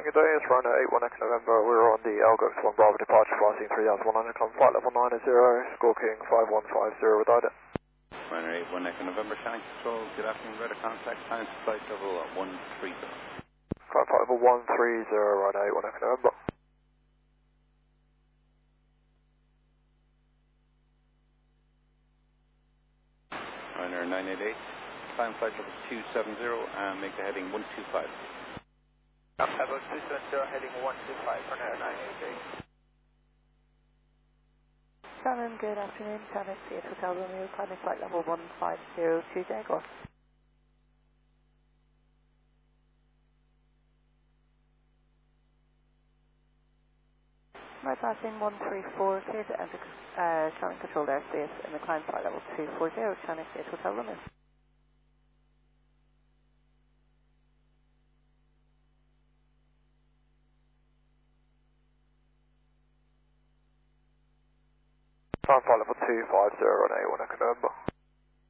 good day, it's Rhino 81 Echo November. We're on the Algox 1 Bravo departure passing 3100 km, flight level 90, Score King 5150 without it. Rhino 81 Echo November, Shannon Control, good afternoon, radar contact, time to flight level 130. Flight level 130, Rhino 81 Echo November. Rhino 988, time flight level 270 and make the heading 125. Level 270 heading 125 for Rhino 988. Shannon, good afternoon. Shannon, State Hotel Romeo, climbing flight level 150 to Jaguar. My passing 134, clear to enter Shannon controlled airspace in the climb flight level 240, Shannon State Hotel Romeo. Time flight level 250 Rhino 81 Echo November.